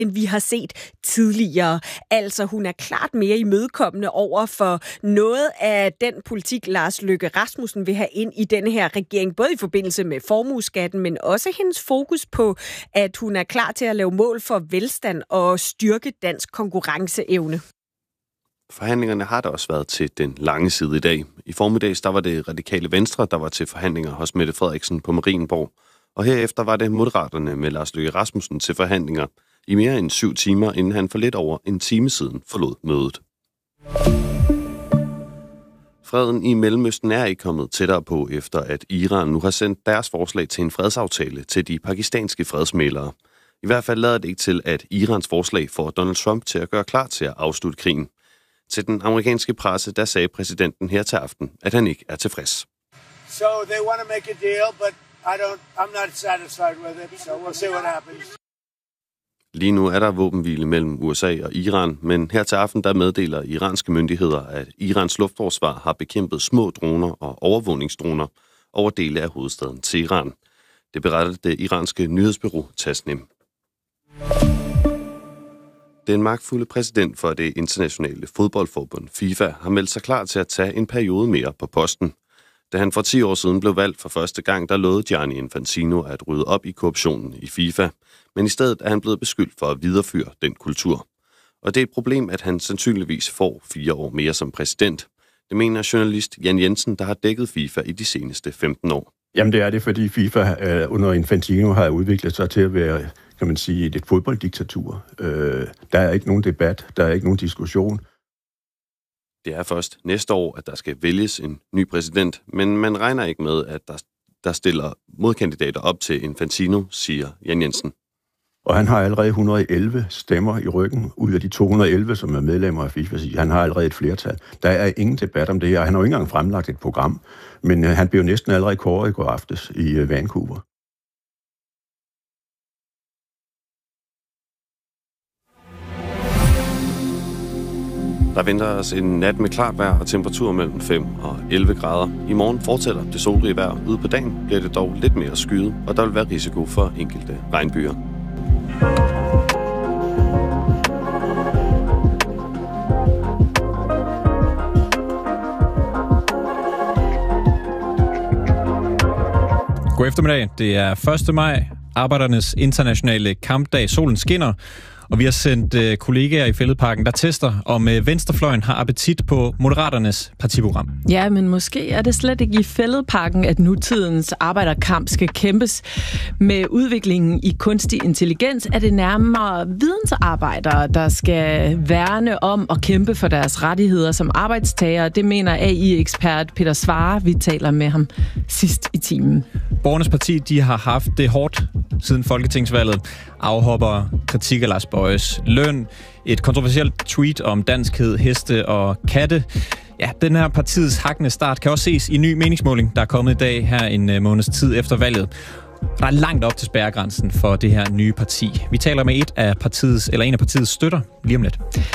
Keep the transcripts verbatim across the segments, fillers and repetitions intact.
end vi har set tidligere. Altså, hun er klart mere imødekommende over for noget af den politik, Lars Løkke Rasmussen vil have ind i denne her regering, både i forbindelse med formueskatten, men også hendes fokus på, at hun er klar til at lave mål for velstand og styrke dansk konkurrenceevne. Forhandlingerne har der også været til den lange side i dag. I formiddags der var det Radikale Venstre, der var til forhandlinger hos Mette Frederiksen på Marienborg. Og herefter var det Moderaterne med Lars Løkke Rasmussen til forhandlinger i mere end syv timer, inden han for lidt over en time siden forlod mødet. Freden i Mellemøsten er ikke kommet tættere på, efter at Iran nu har sendt deres forslag til en fredsaftale til de pakistanske fredsmæglere. I hvert fald lader det ikke til, at Irans forslag får Donald Trump til at gøre klar til at afslutte krigen. Til den amerikanske presse, der sagde præsidenten her til aften, at han ikke er tilfreds. So they want to make a deal, but I don't I'm not satisfied with it, so we'll see what happens. Lige nu er der våbenhvile mellem U S A og Iran, men her til aften der meddeler iranske myndigheder, at Irans luftforsvar har bekæmpet små droner og overvågningsdroner over dele af hovedstaden Teheran. Det beretter det iranske nyhedsbureau Tasnim. Den magtfulde præsident for det internationale fodboldforbund FIFA har meldt sig klar til at tage en periode mere på posten. Da han for ti år siden blev valgt for første gang, der lovede Gianni Infantino at rydde op i korruptionen i FIFA, men i stedet er han blevet beskyldt for at videreføre den kultur. Og det er et problem, at han sandsynligvis får fire år mere som præsident. Det mener journalist Jan Jensen, der har dækket FIFA i de seneste femten år. Jamen det er det, fordi FIFA øh, under Infantino har udviklet sig til at være, kan man sige, et fodbolddiktatur. Øh, der er ikke nogen debat, der er ikke nogen diskussion. Det er først næste år, at der skal vælges en ny præsident, men man regner ikke med, at der, der stiller modkandidater op til Infantino, siger Jan Jensen. Og han har allerede et hundrede og elleve stemmer i ryggen, ud af de to hundrede og elleve, som er medlemmer af FIFA. Han har allerede et flertal. Der er ingen debat om det her. Han har jo ikke engang fremlagt et program, men han blev næsten allerede kåret i går aftes i Vancouver. Der venter os en nat med klart vejr og temperatur mellem fem og elleve grader. I morgen fortsætter det solrige vejr. Ude på dagen bliver det dog lidt mere skyet, og der vil være risiko for enkelte regnbyger. God eftermiddag. Det er første maj, Arbejdernes internationale kampdag. Solen skinner. Og vi har sendt øh, kollegaer i Fælledparken, der tester, om øh, venstrefløjen har appetit på Moderaternes partiprogram. Ja, men måske er det slet ikke i Fælledparken, at nutidens arbejderkamp skal kæmpes. Med udviklingen i kunstig intelligens er det nærmere vidensarbejdere, der skal værne om og kæmpe for deres rettigheder som arbejdstagere. Det mener A I-ekspert Peter Svare. Vi taler med ham sidst i timen. Borgernes Parti, de har haft det hårdt siden folketingsvalget. Afhopper, kritik af Lars Bojes løn, et kontroversielt tweet om danskhed, heste og katte. Ja, den her partiets hakkende start kan også ses i en ny meningsmåling, der er kommet i dag her en måneds tid efter valget. Der er langt op til spærregrænsen for det her nye parti. Vi taler med et af partiets, eller en af partiets støtter lige om lidt.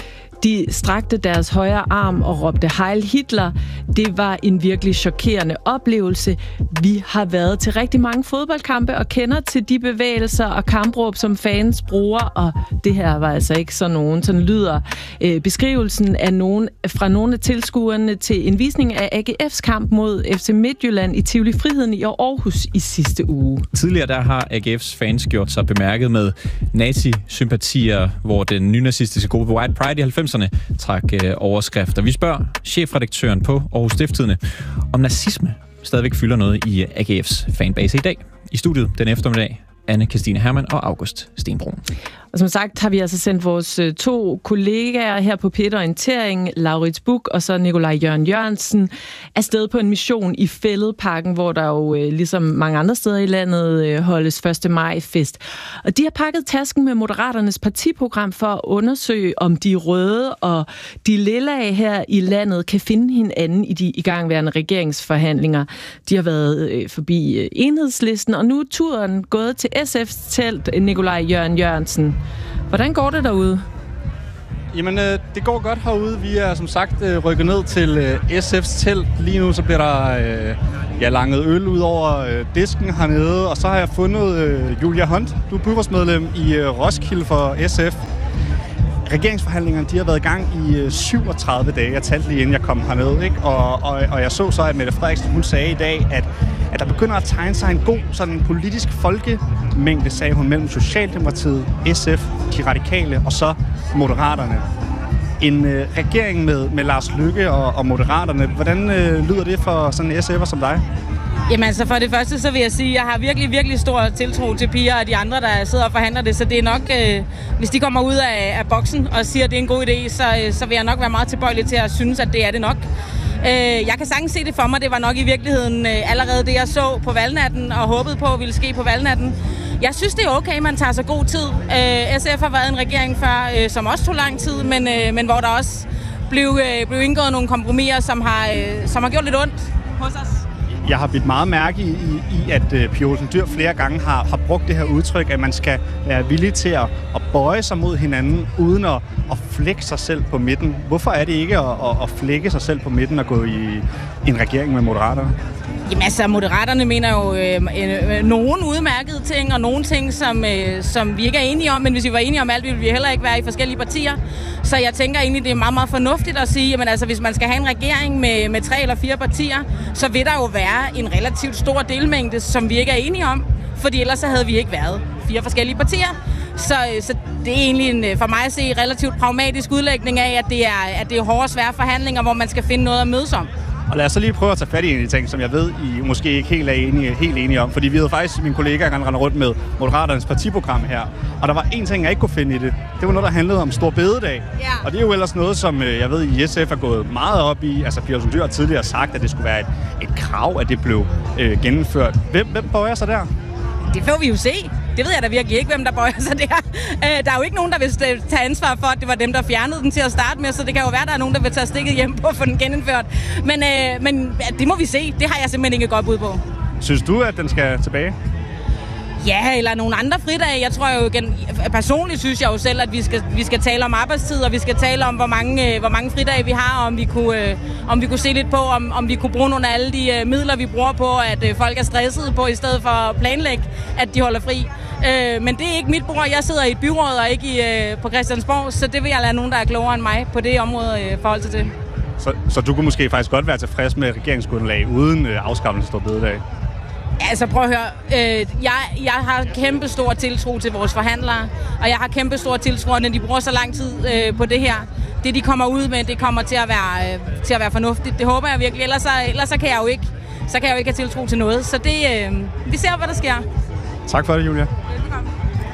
De strakte deres højre arm og råbte Heil Hitler. Det var en virkelig chokerende oplevelse. Vi har været til rigtig mange fodboldkampe og kender til de bevægelser og kampråb, som fans bruger, og det her var altså ikke sådan nogen. Sådan lyder øh, beskrivelsen af nogen, fra nogle af tilskuerne til en visning af A G F's kamp mod F C Midtjylland i Tivoli Friheden i Aarhus i sidste uge. Tidligere der har A G F's fans gjort sig bemærket med nazi-sympatier, hvor den nynazistiske gruppe White Pride i halvfemserne trak øh, overskrifter. Vi spørger chefredaktøren på Aarhus Stiftstidende, om nazisme stadigvæk fylder noget i A G F's fanbase i dag. I studiet den eftermiddag, Anne Christine Hermann og August Stenbrun. Og som sagt har vi altså sendt vores to kollegaer her på P et Orientering, Laurits Buch og så Nikolaj Jørgen Jørgensen, afsted på en mission i Fælledparken, hvor der jo ligesom mange andre steder i landet holdes første maj fest. Og de har pakket tasken med Moderaternes partiprogram for at undersøge, om de røde og de lilla her i landet kan finde hinanden i de igangværende regeringsforhandlinger. De har været forbi Enhedslisten, og nu er turen gået til S F's telt, Nikolaj Jørgen Jørgensen. Hvordan går det derude? Jamen, øh, det går godt herude. Vi er som sagt øh, rykket ned til øh, S F's telt. Lige nu så bliver der øh, ja, langet øl ud over øh, disken hernede. Og så har jeg fundet øh, Julia Hunt. Du er byrådsmedlem i øh, Roskilde for S F. Regeringsforhandlingerne, de har været i gang i øh, syvogtredive dage. Jeg talte lige inden jeg kom herned, ikke? Og, og, og jeg så så, at Mette Frederiksen, hun sagde i dag, at, at der begynder at tegne sig en god sådan politisk folkemængde, sagde hun, mellem Socialdemokratiet, S F, de radikale og så Moderaterne. En øh, regering med, med Lars Løkke og, og Moderaterne, hvordan øh, lyder det for sådan en S F'er som dig? Jamen altså for det første, så vil jeg sige, at jeg har virkelig, virkelig stor tiltro til Pia og de andre, der sidder og forhandler det. Så det er nok, øh, hvis de kommer ud af, af boksen og siger, at det er en god idé, så, øh, så vil jeg nok være meget tilbøjelig til at synes, at det er det nok. Øh, jeg kan sagtens se det for mig. Det var nok i virkeligheden øh, allerede det, jeg så på valgnatten og håbede på, ville ske på valgnatten. Jeg synes, det er okay, man tager sig god tid. Øh, S F har været en regering før, øh, som også tog lang tid, men, øh, men hvor der også blev, øh, blev indgået nogle kompromiser, som har, øh, som har gjort lidt ondt hos os. Jeg har bidt meget mærke i, i at uh, Pia Olsen Dyhr flere gange har, har brugt det her udtryk, at man skal være villig til at, at bøje sig mod hinanden, uden at, at flække sig selv på midten. Hvorfor er det ikke at, at, at flække sig selv på midten og gå i en regering med Moderaterne? Jamen altså, Moderaterne mener jo øh, øh, nogle udmærkede ting, og nogle ting, som, øh, som vi ikke er enige om. Men hvis vi var enige om alt, ville vi heller ikke være i forskellige partier. Så jeg tænker egentlig, det er meget, meget fornuftigt at sige, at altså, hvis man skal have en regering med, med tre eller fire partier, så vil der jo være en relativt stor delmængde, som vi ikke er enige om. Fordi ellers så havde vi ikke været fire forskellige partier. Så, så det er egentlig en, for mig at se relativt pragmatisk udlægning af, at det er, at det er hårde, svære forhandlinger, hvor man skal finde noget at mødes om. Og lad os så lige prøve at tage fat i en af de ting, som jeg ved, I måske ikke helt er enige, helt enige om. Fordi vi havde faktisk, mine kollegaer kan rende rundt med Moderaternes partiprogram her. Og der var en ting, jeg ikke kunne finde i det. Det var noget, der handlede om Stor Bededag. Ja. Og det er jo ellers noget, som jeg ved, I S F er gået meget op i. Altså, Pia Olsen Dyhr har tidligere sagt, at det skulle være et, et krav, at det blev øh, gennemført. Hvem, hvem bøjer sig der? Det får vi jo se. Det ved jeg da virkelig ikke, hvem der bøjer sig der. Øh, der er jo ikke nogen, der vil tage ansvar for, at det var dem, der fjernede den til at starte med, så det kan jo være, at der er nogen, der vil tage stikket hjem på at få den genindført. Men, øh, men det må vi se. Det har jeg simpelthen ikke godt bud på. Synes du, at den skal tilbage? Ja, eller nogle andre fridage. Jeg tror jo, personligt synes jeg jo selv, at vi skal, vi skal tale om arbejdstid, og vi skal tale om, hvor mange, hvor mange fridage vi har, og om vi kunne, om vi kunne se lidt på, om, om vi kunne bruge nogle af alle de midler, vi bruger på, at folk er stressede på, i stedet for at planlægge, at de holder fri. Men det er ikke mit bord. Jeg sidder i et byråd og ikke i, på Christiansborg, så det vil jeg lade nogen, der er klogere end mig på det område forhold til det. Så, så du kunne måske faktisk godt være tilfreds med regeringsgrundlag uden afskaffelse af Store Bededag? Altså prøv at høre, øh, jeg, jeg har kæmpe stor tiltro til vores forhandlere, og jeg har kæmpe stor tiltro, når de bruger så lang tid øh, på det her. Det de kommer ud med, det kommer til at være, øh, til at være fornuftigt. Det håber jeg virkelig, ellers, så, ellers så kan jeg jo ikke, så kan jeg jo ikke have tiltro til noget. Så det, øh, vi ser, hvad der sker. Tak for det, Julia. Velkommen.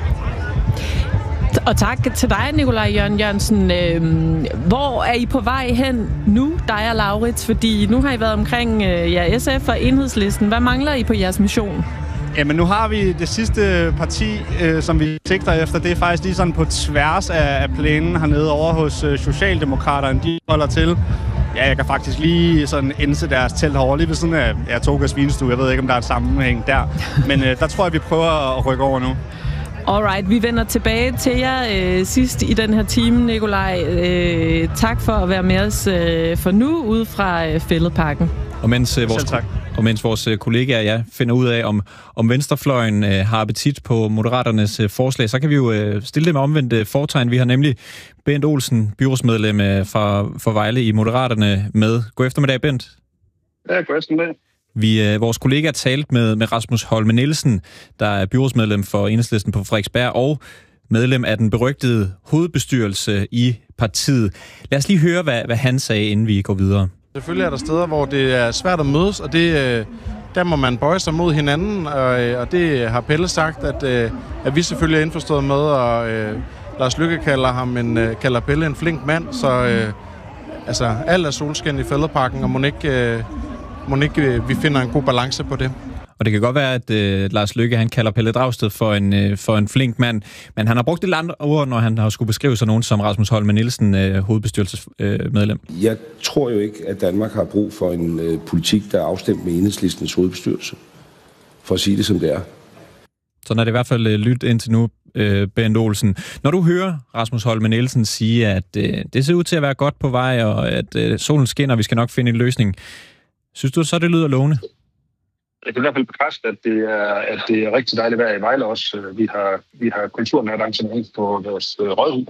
Og tak til dig, Nikolaj Jørgen Jørgensen. Hvor er I på vej hen nu, dig og Laurits? Fordi nu har I været omkring ja, S F og Enhedslisten. Hvad mangler I på jeres mission? Jamen nu har vi det sidste parti, øh, som vi sigter efter. Det er faktisk lige sådan på tværs af, af plænen hernede over hos øh, Socialdemokraterne. De holder til. Ja, jeg kan faktisk lige sådan indse deres telt herovre, lige ved siden af ja, Toga Svinestue. Jeg ved ikke, om der er et sammenhæng der. Men øh, der tror jeg, vi prøver at rykke over nu. Alright, vi vender tilbage til jer øh, sidst i den her time, Nikolaj. Øh, tak for at være med os øh, for nu, ude fra øh, Fælledparken. Og mens, øh, vores, og mens vores øh, kollegaer ja, finder ud af, om, om venstrefløjen øh, har appetit på Moderaternes øh, forslag, så kan vi jo øh, stille det med omvendt fortegn. Vi har nemlig Bent Olsen, byrådsmedlem øh, fra, fra Vejle i Moderaterne med. God eftermiddag, Bent. Ja, god eftermiddag. Vi, øh, vores kollega talt med, med Rasmus Holme Nielsen, der er byrådsmedlem for Enhedslisten på Frederiksberg, og medlem af den berygtede hovedbestyrelse i partiet. Lad os lige høre, hvad, hvad han sagde, inden vi går videre. Selvfølgelig er der steder, hvor det er svært at mødes, og det, øh, der må man bøje sig mod hinanden, og, og det har Pelle sagt, at, øh, at vi selvfølgelig er indforstået med, og øh, Lars Løkke kalder, ham en, øh, kalder Pelle en flink mand, så øh, altså, alt er solskin i Fælledparken, og må ikke... Øh, Må ikke vi finder en god balance på det. Og det kan godt være, at øh, Lars Løkke han kalder Pelle Dragsted for en, øh, for en flink mand, men han har brugt et andre ord, når han har skulle beskrive sig nogen som Rasmus Holme Nielsen, øh, hovedbestyrelsesmedlem. Øh, Jeg tror jo ikke, at Danmark har brug for en øh, politik, der er afstemt med Enhedslistens hovedbestyrelse. For at sige det som det er. Sådan er det i hvert fald lyttet indtil nu, Bent Olsen. Når du hører Rasmus Holme Nielsen sige, at det ser ud til at være godt på vej, og at solen skinner, og vi skal nok finde en løsning, synes du så, det lyder lovende? Jeg kan i hvert fald bekræfte, at det er, at det er rigtig dejligt vejr i Vejle også. Vi har, vi har kulturnat arrangement på vores rådhus,